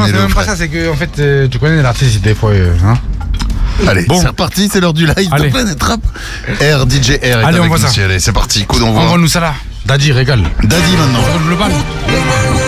c'est même pas ça, c'est que en fait, tu connais l'artiste des fois. Hein. Allez, Bon. c'est reparti, c'est l'heure du live Allez. de Planète Rap. DJ R est Allez, on avec voit nous. ça. Allez, c'est parti, coup d'envoi. Envoie-nous ça là. Daddy, régale. Daddy maintenant. On donne le bal.